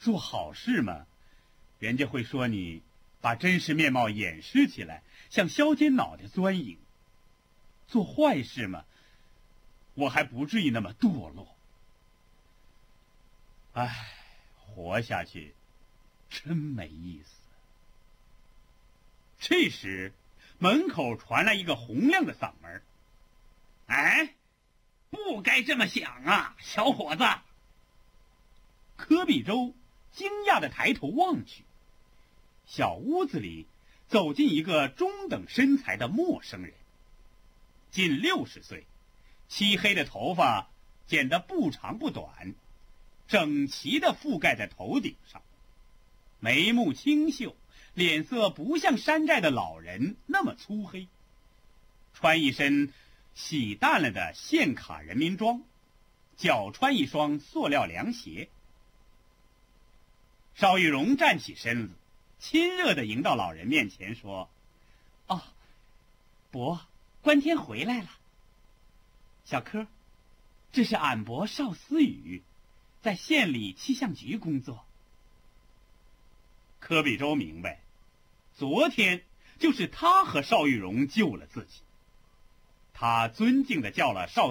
做好事嘛，人家会说你把真实面貌掩饰起来，向削尖脑袋钻营；做坏事嘛，我还不至于那么堕落。唉，活下去真没意思。这时，门口传来一个洪亮的嗓门：“哎，不该这么想啊，小伙子！”柯比州惊讶地抬头望去，小屋子里走进一个中等身材的陌生人，近60岁，漆黑的头发剪得不长不短，整齐地覆盖在头顶上，眉目清秀，脸色不像山寨的老人那么粗黑，穿一身洗淡了的线卡人民装，脚穿一双塑料凉鞋。邵玉荣站起身子，亲热地迎到老人面前说：“哦，伯，关天回来了。小柯，这是俺伯邵思雨，在县里气象局工作。”柯比州明白，昨天就是他和邵玉荣救了自己。他尊敬地叫了邵